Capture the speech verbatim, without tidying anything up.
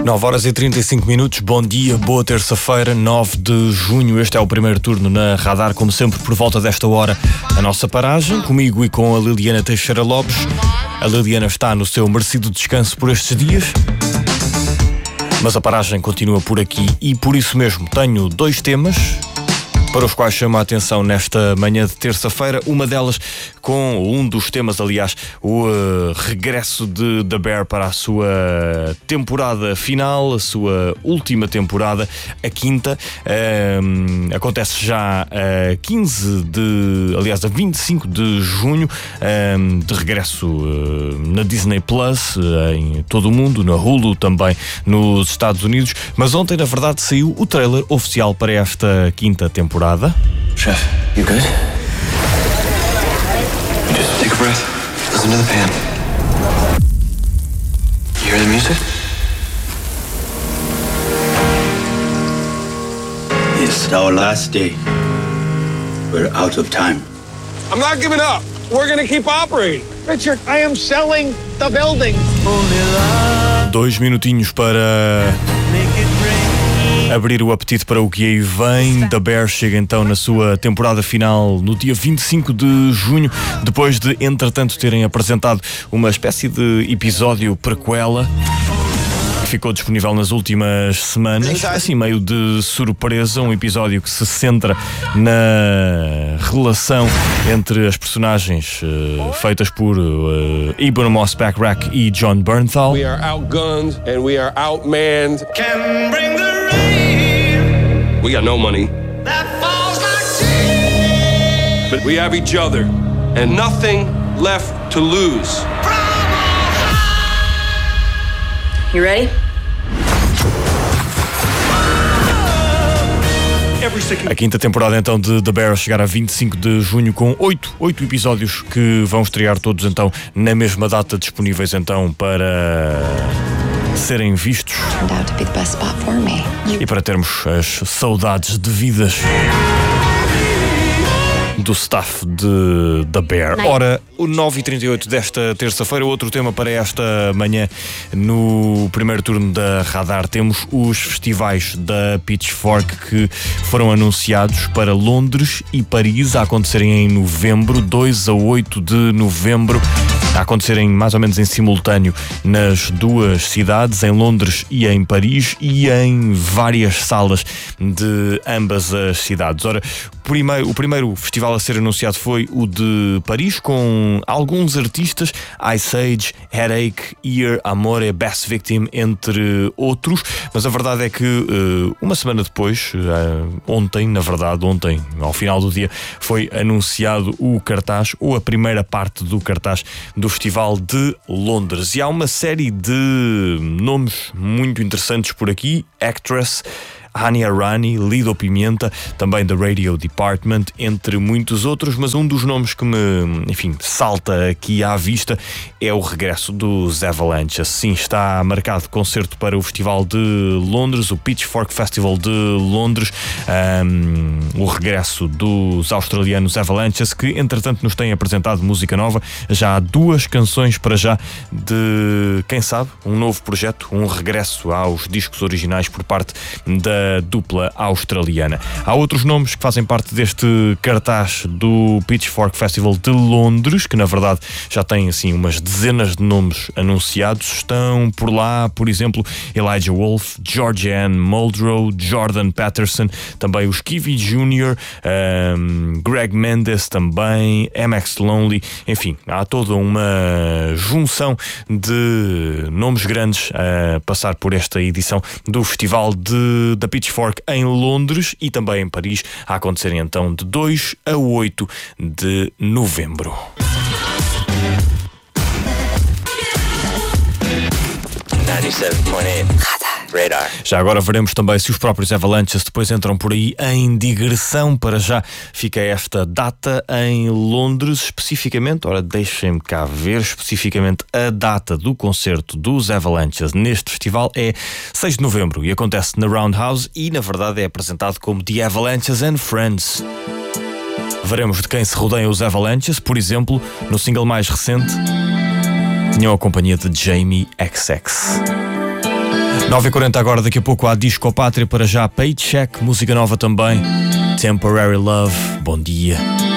nove horas e trinta e cinco minutos, bom dia, boa terça-feira, nove de junho. Este é o primeiro turno na Radar, como sempre, por volta desta hora, a nossa paragem, comigo e com a Liliana Teixeira Lopes. A Liliana está no seu merecido descanso por estes dias, mas a paragem continua por aqui e por isso mesmo tenho dois temas para os quais chamo a atenção nesta manhã de terça-feira. Uma delas com um dos temas, aliás, o uh, regresso de The Bear para a sua temporada final, a sua última temporada, a quinta. Um, acontece já a quinze de, aliás, a vinte e cinco de junho, um, de regresso uh, na Disney Plus, uh, em todo o mundo, na Hulu, também nos Estados Unidos. Mas ontem, na verdade, saiu o trailer oficial para esta quinta temporada. Chef, you good? Just take a breath. Listen to the pan. You hear the music? It's our last day. We're out of time. I'm not giving up. We're going to keep operating. Richard, I am selling the building. Dois minutinhos para abrir o apetite para o que aí vem. The Bear chega então na sua temporada final no dia vinte e cinco de junho, depois de, entretanto, terem apresentado uma espécie de episódio prequela que ficou disponível nas últimas semanas, assim meio de surpresa, um episódio que se centra na relação entre as personagens uh, feitas por uh, Ebon Moss-Backrack e Jon Bernthal. We are outgunned and we are outmanned. Can bring the rain. We got no money. That falls like rain. But we have each other and nothing left to lose. You ready? A quinta temporada então de The Bear a chegar a vinte e cinco de junho com oito, oito episódios que vão estrear todos então na mesma data, disponíveis então para serem vistos e para termos as saudades devidas do staff de The Bear. Ora, o nove e trinta e oito desta terça-feira, outro tema para esta manhã no primeiro turno da Radar. Temos os festivais da Pitchfork que foram anunciados para Londres e Paris a acontecerem em novembro, dois a oito de novembro, a acontecerem mais ou menos em simultâneo nas duas cidades, em Londres e em Paris, e em várias salas de ambas as cidades. Ora, primeiro, o primeiro festival a ser anunciado foi o de Paris, com alguns artistas, Ice Age, Headache, Ear, Amore, Best Victim, entre outros, mas a verdade é que uh, uma semana depois, uh, ontem, na verdade, ontem, ao final do dia, foi anunciado o cartaz, ou a primeira parte do cartaz do Festival de Londres. E há uma série de nomes muito interessantes por aqui: Actress, Hania Rani, Lido Pimenta, também da Radio Department, entre muitos outros, mas um dos nomes que me, enfim, salta aqui à vista é o regresso dos Avalanches. Sim, está marcado concerto para o Festival de Londres, o Pitchfork Festival de Londres, um, o regresso dos australianos Avalanches, que entretanto nos têm apresentado música nova. Já há duas canções para já de, quem sabe, um novo projeto, um regresso aos discos originais por parte da dupla australiana. Há outros nomes que fazem parte deste cartaz do Pitchfork Festival de Londres, que na verdade já tem assim umas dezenas de nomes anunciados. Estão por lá, por exemplo, Elijah Wolf, Georgianne Muldrow, Jordan Peterson, também os Kiwi Júnior, um, Greg Mendes também, M X Lonely, enfim, há toda uma junção de nomes grandes a passar por esta edição do Festival de, da Pitchfork em Londres e também em Paris, a acontecerem então de dois a oito de novembro. noventa e sete ponto oito Radar. Já agora veremos também se os próprios Avalanches depois entram por aí em digressão. Para já fica esta data em Londres, especificamente, ora deixem-me cá ver, especificamente a data do concerto dos Avalanches neste festival é seis de novembro e acontece na Roundhouse e na verdade é apresentado como The Avalanches and Friends. Veremos de quem se rodeiam os Avalanches, por exemplo, no single mais recente tinham a companhia de Jamie X X. nove e quarenta agora, daqui a pouco há Disco Pátria, para já Paycheck, música nova também, Temporary Love, bom dia.